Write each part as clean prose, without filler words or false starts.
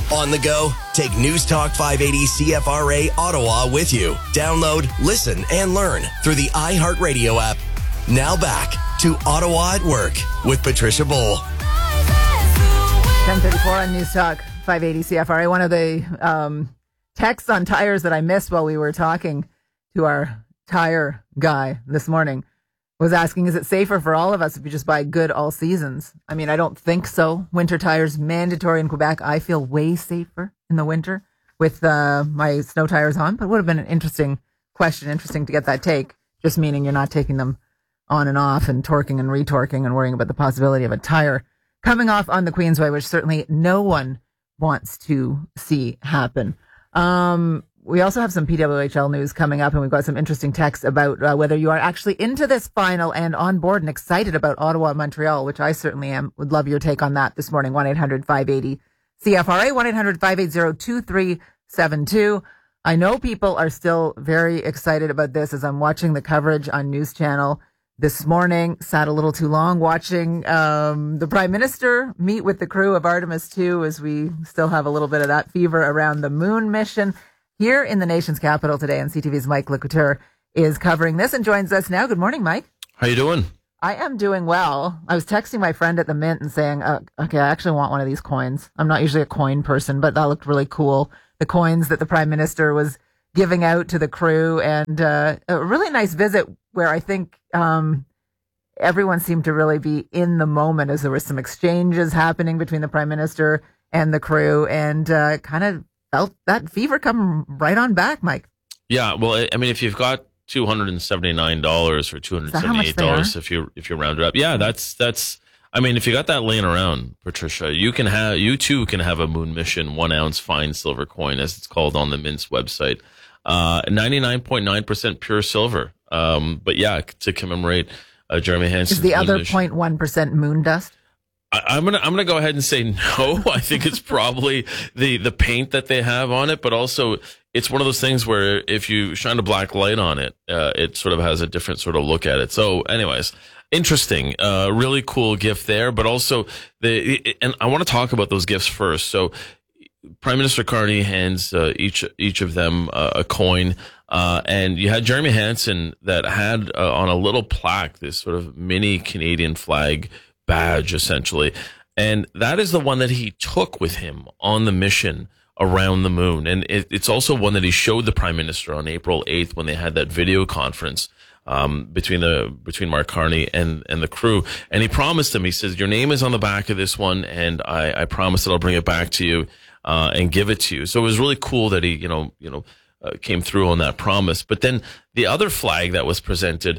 On the go? Take News Talk 580 CFRA Ottawa with you. Download, listen, and learn through the iHeartRadio app. Now back to Ottawa at Work with Patricia Bowl. 10:34 on News Talk 580 CFRA. One of the texts on tires that I missed while we were talking to our tire guy this morning was asking, is it safer for all of us if you just buy good all seasons? I mean, I don't think so. Winter tires mandatory in Quebec. I feel way safer in the winter with my snow tires on, but it would have been an interesting question. Interesting to get that take, just meaning you're not taking them on and off and torquing and retorquing and worrying about the possibility of a tire coming off on the Queensway, which certainly no one wants to see happen. We also have some PWHL news coming up, and we've got some interesting texts about whether you are actually into this final and on board and excited about Ottawa and Montreal, which I certainly am. Would love your take on that this morning. 1-800-580-CFRA, 1-800-580-2372. I know people are still very excited about this as I'm watching the coverage on News Channel this morning. Sat a little too long watching the Prime Minister meet with the crew of Artemis 2 as we still have a little bit of that fever around the moon mission. Here in the nation's capital today, and CTV's Mike LeCouture is covering this and joins us now. Good morning, Mike. How you doing? I am doing well. I was texting my friend at the Mint and saying, okay, I actually want one of these coins. I'm not usually a coin person, but that looked really cool. The coins that the Prime Minister was giving out to the crew, and a really nice visit where I think everyone seemed to really be in the moment as there were some exchanges happening between the Prime Minister and the crew, and kind of felt that fever come right on back, Mike. Yeah, well, I mean, if you've got $279 or $278, if you round it up, yeah, that's. I mean, if you got that laying around, Patricia, you too can have a moon mission 1 ounce fine silver coin, as it's called on the Mint's website, 99.9% pure silver. But yeah, to commemorate Jeremy Hansen's is the other mission. 0.1% moon dust? I'm gonna go ahead and say no. I think it's probably the paint that they have on it, but also it's one of those things where if you shine a black light on it, it sort of has a different sort of look at it. So, anyways, interesting, really cool gift there. But also and I want to talk about those gifts first. So, Prime Minister Carney hands each of them a coin, and you had Jeremy Hansen that had on a little plaque this sort of mini Canadian flag badge, essentially, and that is the one that he took with him on the mission around the moon, and it's also one that he showed the Prime Minister on April 8th when they had that video conference between Mark Carney and the crew, and he promised him, he says, your name is on the back of this one, and I promise that I'll bring it back to you and give it to you. So it was really cool that he came through on that promise. But then the other flag that was presented,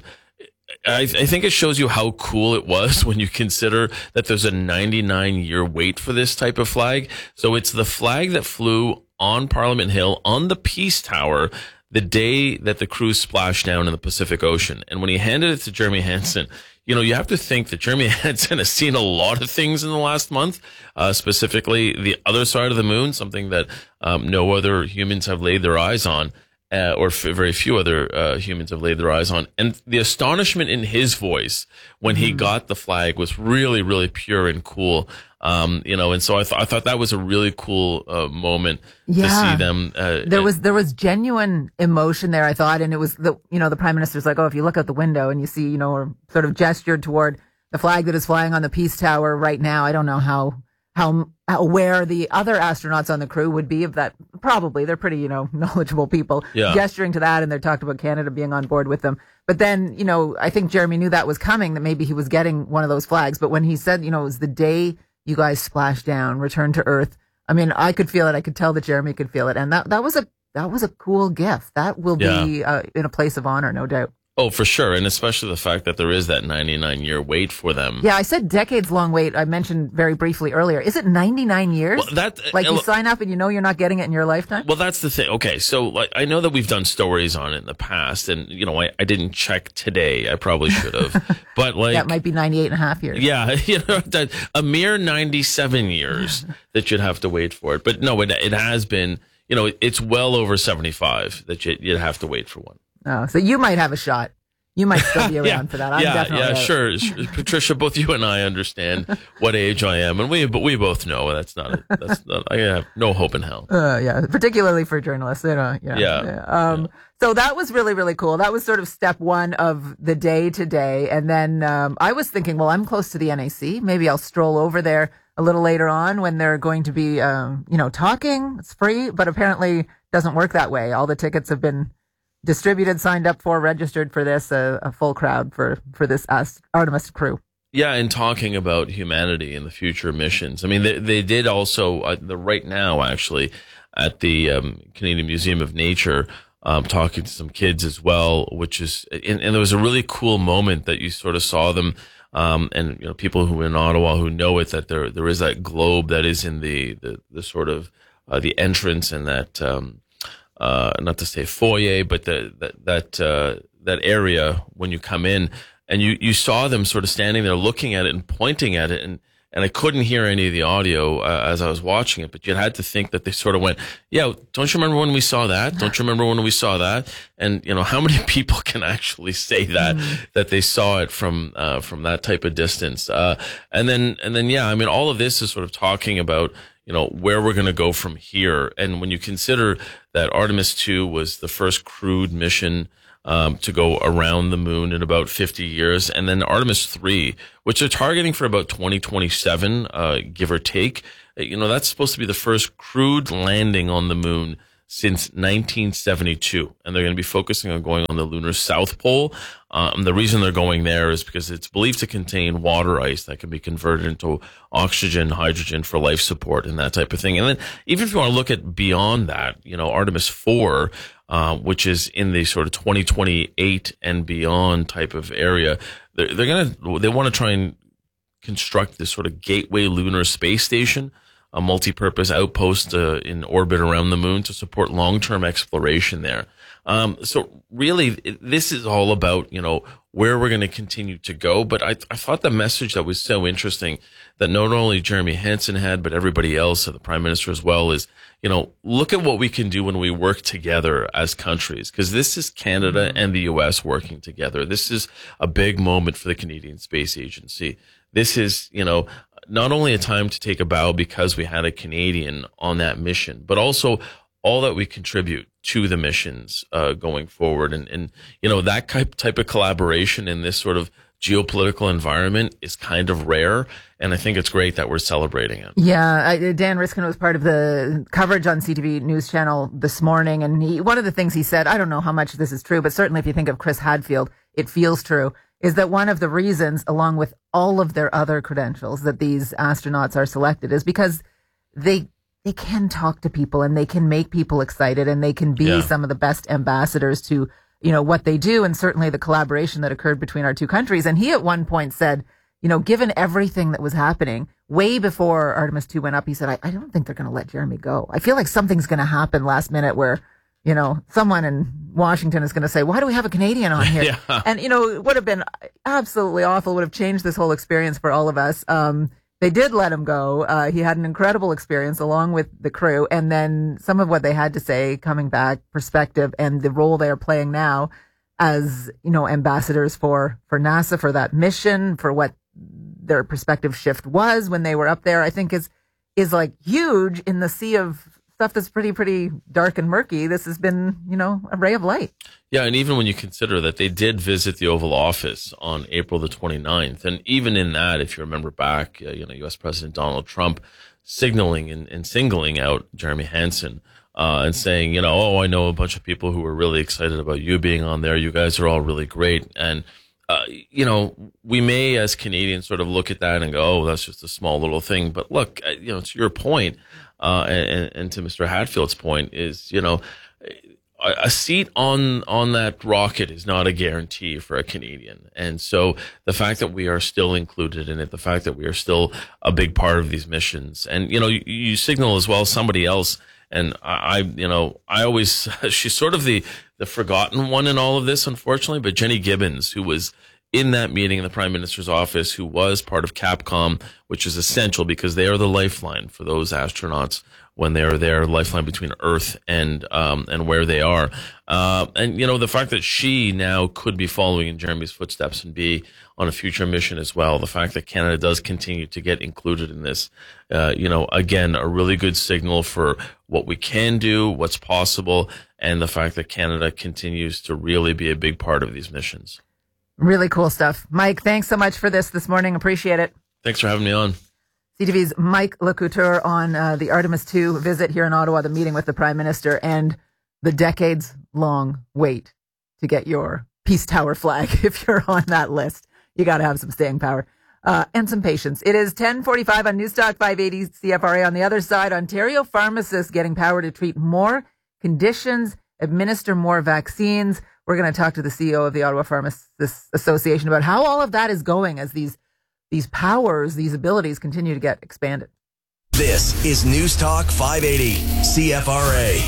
I think it shows you how cool it was when you consider that there's a 99-year wait for this type of flag. So it's the flag that flew on Parliament Hill on the Peace Tower the day that the crew splashed down in the Pacific Ocean. And when he handed it to Jeremy Hansen, you have to think that Jeremy Hansen has seen a lot of things in the last month, specifically the other side of the moon, something that no other humans have laid their eyes on. Or very few other humans have laid their eyes on. And the astonishment in his voice when he got the flag was really, really pure and cool. And so I thought that was a really cool moment to see them. There was genuine emotion there, I thought. And it was the Prime Minister's like, oh, if you look out the window and you see, or sort of gestured toward the flag that is flying on the Peace Tower right now. I don't know how aware the other astronauts on the crew would be of that. Probably. They're pretty, knowledgeable people gesturing to that, and they talked about Canada being on board with them. But then, I think Jeremy knew that was coming, that maybe he was getting one of those flags. But when he said, it was the day you guys splashed down, returned to Earth, I mean, I could feel it. I could tell that Jeremy could feel it. And that was a cool gift. That will be in a place of honor, no doubt. Oh, for sure. And especially the fact that there is that 99-year wait for them. Yeah, I said decades-long wait. I mentioned very briefly earlier. Is it 99 years? Well, you sign up and you're not getting it in your lifetime? Well, that's the thing. Okay, so I know that we've done stories on it in the past, and, I didn't check today. I probably should have. But that might be 98 and a half years. Yeah, a mere 97 years that you'd have to wait for it. But no, it has been, it's well over 75 that you'd have to wait for one. Oh, so you might have a shot. You might still be around for that. I'm definitely out. Sure. Patricia, both you and I understand what age I am, and we both know that's not. I have no hope in hell. Particularly for journalists. So that was really, really cool. That was sort of step one of the day today, and then I was thinking, well, I'm close to the NAC. Maybe I'll stroll over there a little later on when they're going to be, talking. It's free, but apparently it doesn't work that way. All the tickets have been distributed, signed up for, registered for this, a full crowd for this Artemis crew. Yeah, and talking about humanity and the future missions. I mean, they did also, right now, actually, at the Canadian Museum of Nature, talking to some kids as well, which is, and there was a really cool moment that you sort of saw them, and people who are in Ottawa who know it, that there is that globe that is in the sort of the entrance, and that not to say foyer, but that area when you come in, and you saw them sort of standing there looking at it and pointing at it, and I couldn't hear any of the audio as I was watching it, but you had to think that they sort of went, yeah, don't you remember when we saw that? Don't you remember when we saw that? And how many people can actually say that they saw it from that type of distance? And then yeah, I mean, all of this is sort of talking about where we're going to go from here. And when you consider that Artemis 2 was the first crewed mission to go around the moon in about 50 years, and then Artemis 3, which they're targeting for about 2027, give or take, that's supposed to be the first crewed landing on the moon since 1972, and they're going to be focusing on going on the lunar south pole. The reason they're going there is because it's believed to contain water ice that can be converted into oxygen, hydrogen for life support and that type of thing. And then even if you want to look at beyond that, Artemis 4, which is in the sort of 2028 and beyond type of area, they want to try and construct this sort of gateway lunar space station, a multi-purpose outpost in orbit around the moon to support long-term exploration there. So really, this is all about, where we're going to continue to go. But I thought the message that was so interesting that not only Jeremy Hansen had, but everybody else, the Prime Minister as well, is, look at what we can do when we work together as countries, because this is Canada and the U.S. working together. This is a big moment for the Canadian Space Agency. This is, not only a time to take a bow because we had a Canadian on that mission, but also all that we contribute to the missions going forward. And that type of collaboration in this sort of geopolitical environment is kind of rare. And I think it's great that we're celebrating it. Yeah. Dan Riskin was part of the coverage on CTV News Channel this morning. And one of the things he said, I don't know how much this is true, but certainly if you think of Chris Hadfield, it feels true, is that one of the reasons, along with all of their other credentials, that these astronauts are selected is because they can talk to people and they can make people excited, and they can be some of the best ambassadors to, what they do, and certainly the collaboration that occurred between our two countries. And he at one point said, given everything that was happening way before Artemis 2 went up, he said, I don't think they're going to let Jeremy go. I feel like something's going to happen last minute where, someone in Washington is going to say, why do we have a Canadian on here? Yeah. And, it would have been absolutely awful, would have changed this whole experience for all of us. They did let him go. He had an incredible experience along with the crew. And then some of what they had to say coming back, perspective, and the role they're playing now as, ambassadors for NASA, for that mission, for what their perspective shift was when they were up there, I think is like huge in the sea of stuff that's pretty dark and murky. This has been, a ray of light. Yeah, and even when you consider that they did visit the Oval Office on April the 29th, and even in that, if you remember back, U.S. President Donald Trump signaling and singling out Jeremy Hansen and saying, I know a bunch of people who were really excited about you being on there. You guys are all really great. And, we may as Canadians sort of look at that and go, oh, that's just a small little thing. But look, to your point, and to Mr. Hadfield's point is, a seat on that rocket is not a guarantee for a Canadian. And so the fact that we are still included in it, the fact that we are still a big part of these missions, and, you signal as well somebody else. And I always, she's sort of the forgotten one in all of this, unfortunately, but Jenny Gibbons, who was in that meeting in the Prime Minister's office, who was part of Capcom, which is essential because they are the lifeline for those astronauts when they are there, lifeline between Earth and where they are. And, you know, the fact that she now could be following in Jeremy's footsteps and be on a future mission as well. The fact that Canada does continue to get included in this, you know, again, a really good signal for what we can do, what's possible, and the fact that Canada continues to really be a big part of these missions. Really cool stuff. Mike, thanks so much for this morning. Appreciate it. Thanks for having me on. CTV's Mike Lecouture on the Artemis II visit here in Ottawa, the meeting with the Prime Minister, and the decades-long wait to get your Peace Tower flag. If you're on that list, you got to have some staying power and some patience. It is 10:45 on Newstalk 580 CFRA. On the other side, Ontario pharmacists getting power to treat more conditions, administer more vaccines. We're going to talk to the CEO of the Ottawa Pharmacists Association about how all of that is going as these powers, these abilities continue to get expanded. This is Newstalk 580 CFRA.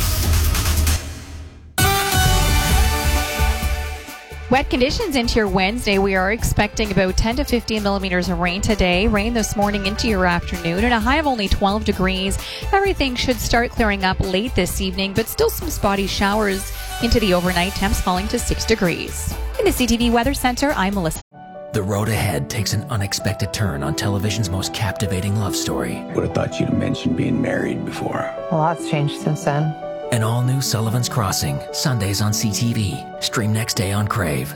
Wet conditions into your Wednesday. We are expecting about 10 to 15 millimeters of rain today. Rain this morning into your afternoon and a high of only 12 degrees. Everything should start clearing up late this evening, but still some spotty showers into the overnight. Temps falling to 6 degrees. In the CTV Weather Center, I'm Melissa. The road ahead takes an unexpected turn on television's most captivating love story. Would have thought you'd have mentioned being married before. A lot's changed since then. An all-new Sullivan's Crossing, Sundays on CTV. Stream next day on Crave.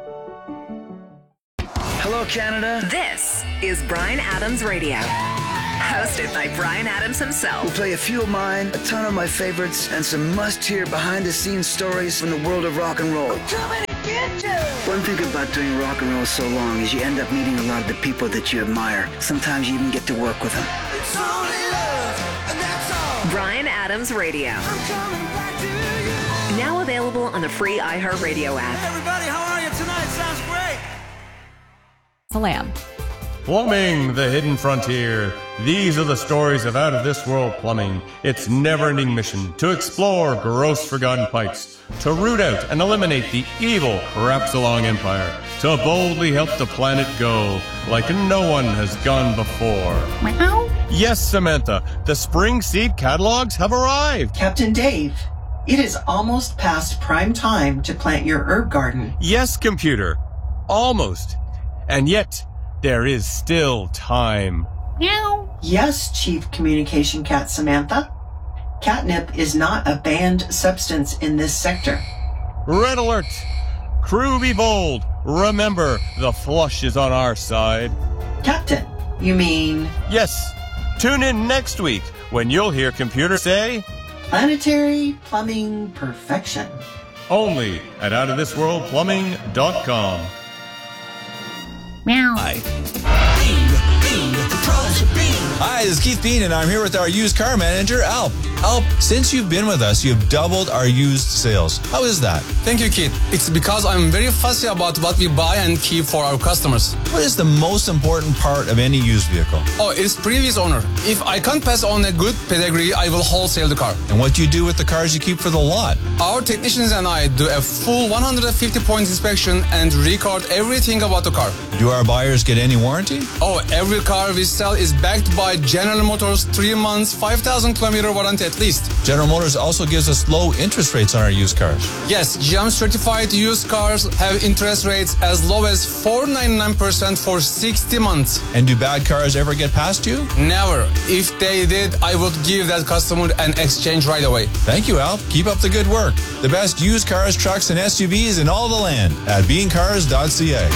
Hello, Canada. This is Bryan Adams Radio. Hosted by Bryan Adams himself. We'll play a few of mine, a ton of my favorites, and some must-hear behind-the-scenes stories from the world of rock and roll. I'm coming to get you! One thing about doing rock and roll so long is you end up meeting a lot of the people that you admire. Sometimes you even get to work with them. It's only love, and that's all. Bryan Adams Radio. I'm coming back to you. Now available on the free iHeartRadio app. Hey everybody, how are you tonight? Sounds great. Salam. Plumbing, the hidden frontier. These are the stories of out-of-this-world plumbing. Its never-ending mission to explore gross forgotten pipes, to root out and eliminate the evil Crapsalong Empire, to boldly help the planet go like no one has gone before. Meow. Yes, Samantha, the spring seed catalogs have arrived. Captain Dave, it is almost past prime time to plant your herb garden. Yes, computer, almost. And yet, there is still time. Meow. Yes, Chief Communication Cat Samantha. Catnip is not a banned substance in this sector. Red alert! Crew be bold. Remember, the flush is on our side. Captain, you mean? Yes. Tune in next week when you'll hear computer say, Planetary Plumbing Perfection. Only at outofthisworldplumbing.com. Meow. Hi, this is Keith Bean, and I'm here with our used car manager, Alp. Alp, since you've been with us, you've doubled our used sales. How is that? Thank you, Keith. It's because I'm very fussy about what we buy and keep for our customers. What is the most important part of any used vehicle? Oh, it's previous owner. If I can't pass on a good pedigree, I will wholesale the car. And what do you do with the cars you keep for the lot? Our technicians and I do a full 150-point inspection and record everything about the car. Do our buyers get any warranty? Oh, every car we sell is backed by General Motors 3 months, 5,000 kilometer warranty at least. General Motors also gives us low interest rates on our used cars. Yes, GM certified used cars have interest rates as low as 4.99% for 60 months. And do bad cars ever get past you? Never. If they did, I would give that customer an exchange right away. Thank you, Al. Keep up the good work. The best used cars, trucks, and SUVs in all the land at beancars.ca.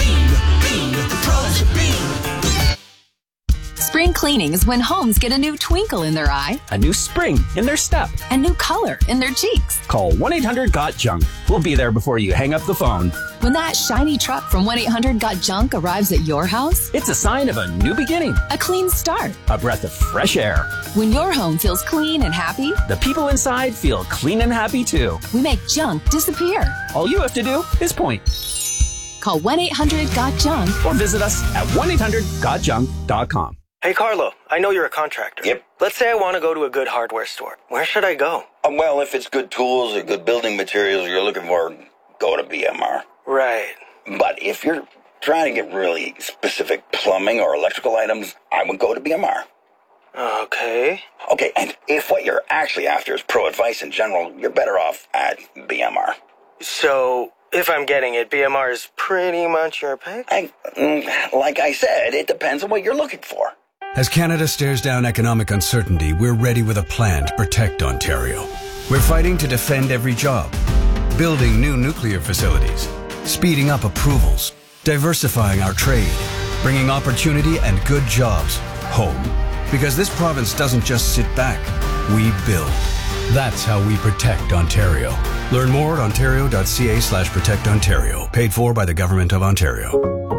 Spring cleaning is when homes get a new twinkle in their eye, a new spring in their step, a new color in their cheeks. Call 1-800-GOT-JUNK. We'll be there before you hang up the phone. When that shiny truck from 1-800-GOT-JUNK arrives at your house, it's a sign of a new beginning, a clean start, a breath of fresh air. When your home feels clean and happy, the people inside feel clean and happy too. We make junk disappear. All you have to do is point. Call 1-800-GOT-JUNK or visit us at 1-800-GOTJUNK.com. Hey, Carlo, I know you're a contractor. Yep. Let's say I want to go to a good hardware store. Where should I go? Well, if it's good tools or good building materials you're looking for, go to BMR. Right. But if you're trying to get really specific plumbing or electrical items, I would go to BMR. Okay. Okay, and if what you're actually after is pro advice in general, you're better off at BMR. So, if I'm getting it, BMR is pretty much your pick? Like I said, it depends on what you're looking for. As Canada stares down economic uncertainty, we're ready with a plan to protect Ontario. We're fighting to defend every job, building new nuclear facilities, speeding up approvals, diversifying our trade, bringing opportunity and good jobs home. Because this province doesn't just sit back, we build. That's how we protect Ontario. Learn more at ontario.ca/protectontario. Paid for by the Government of Ontario.